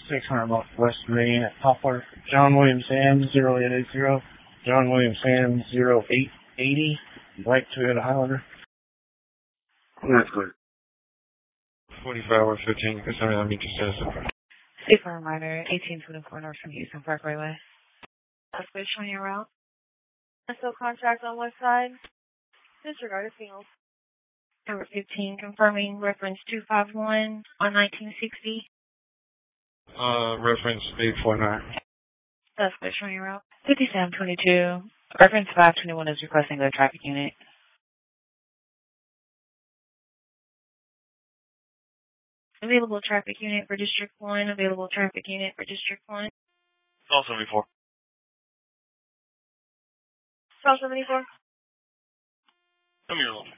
600 West Main at Poplar. John William Sam 0880. John William Sam 0880. White Toyota Highlander. That's clear. 45 West 15. Sorry, I mean just says. Safe reminder, 1824 North from Houston Parkway West. That's good, showing your route. SO contract on west side. Disregard signals. Number 15, confirming reference 251 on 1960. Reference 849. That's good, showing your route. 5722. Reference 521 is requesting a traffic unit. Available traffic unit for District 1. Available traffic unit for District 1. Also before. 1274. Come here, little.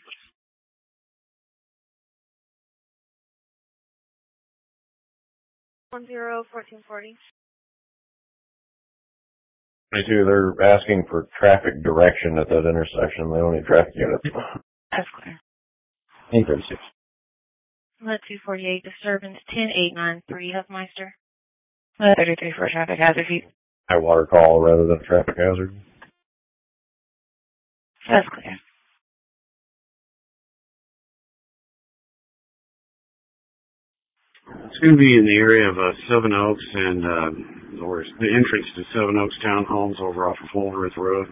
1440. 22, they're asking for traffic direction at that intersection. They don't need traffic units. That's clear. 836. Let 248, disturbance 10893, Huffmeister. Let 33 for traffic hazard feet. High water call rather than traffic hazard. That's clear. It's going to be in the area of Seven Oaks and or the entrance to Seven Oaks Townhomes over off of Woolworth Road.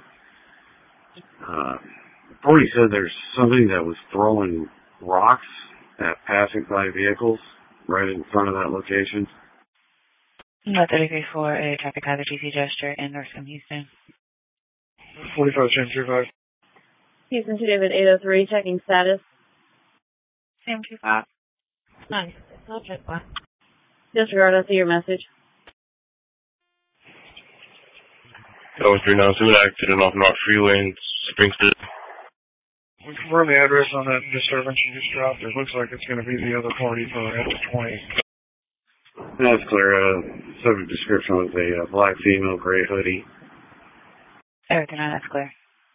Brody said there's something that was throwing rocks at passing by vehicles right in front of that location. Let 33 for a traffic hazard GC gesture in North from Houston. 45 1035. Houston to David 803, checking status. Sam 25. Nice. I'll check one. Disregard, I see your message. That was 392, accident off North Freeway in Springfield. We confirm the address on that disturbance you just dropped. It looks like it's going to be the other party for F20. That's clear. Subject description was a black female, gray hoodie. Everything on that's clear.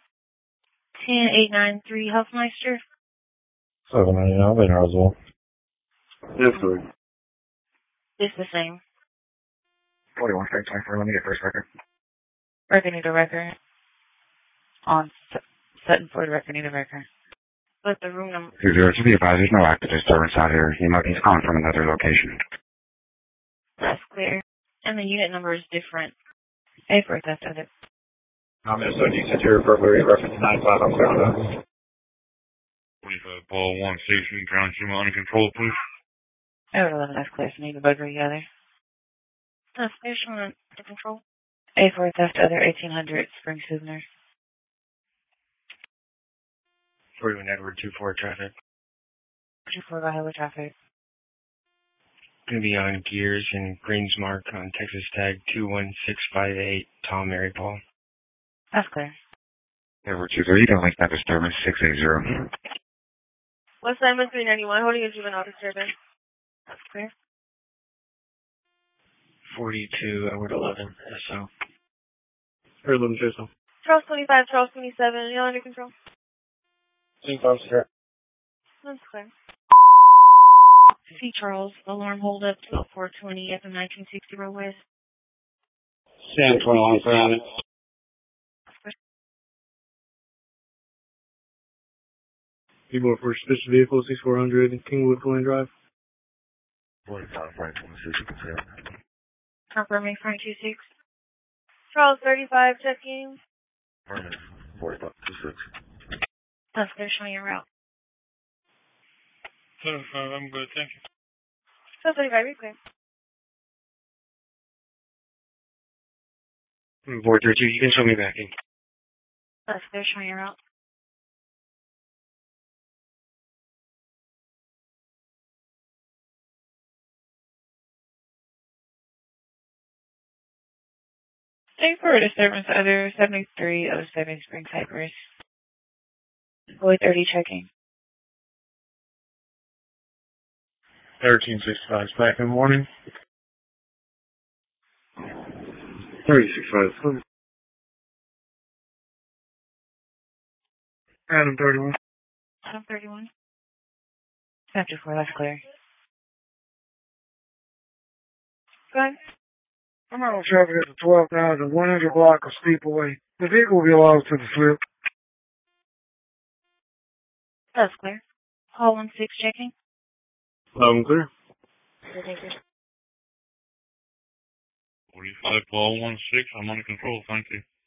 10893, Huffmeister. 799, in Roswell. That's clear. It's the same. 41 let me get first record. Record need a record. On Sutton Ford, record need a record. But the room number... 20, to be advised, there's no active disturbance out here. He's calling from another location. That's clear. And the unit number is different. A for theft of it. Minnesota, you said your burglary reference 95. 45 Ball 1 Station, ground team under control, please. Over 11, that's clear. So need a burglary together. That's clear, showing under control. A for theft other 1800 Spring Souvenirs. 41 Edward 24 traffic. 24 by highway traffic. Going to be on Gears and Greensmark on Texas tag 21658, Tom Mary Paul. That's clear. Edward 23, don't like that disturbance 680. West Side 391, holding a juvenile disturbance. That's clear. 42 Edward 11, SO. Or 11 Chisel. Charles 25, Charles 27, y'all under control? Same officer. That's clear. C. Charles, alarm hold up to 420 FM 1960 Road West. Sam 21 surrounded. People for suspicious vehicle 6400 Kingwood Glen Drive. 45 Frank 26. Confirming Frank 26. Charles 35, checking. 45 26. That's clear, showing your route. I'm good, thank you. Charles 35, you're clear. 432, you can show me back in. That's clear, showing your route. Stay for disturbance other 7307 Spring Cypress. Boy 30 checking. 1365 back in the morning. 36.5. Adam 31. Adam 31. After 4, that's clear. Go ahead. I'm out on traffic at the 12,100 block of Steepaway. The vehicle will be allowed to the slip. That's clear. Call 16 checking. Clear. Okay, thank you. 45 call 16, I'm under control, thank you.